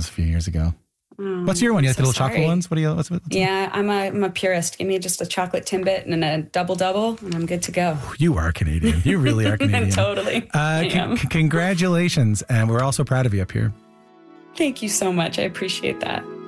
those a few years ago. What's your one? You like the little chocolate ones? What do you? What's yeah, I'm a purist. Give me just a chocolate Timbit and a double, and I'm good to go. You are Canadian. You really are Canadian. Totally. Congratulations, and we're all so proud of you up here. Thank you so much. I appreciate that.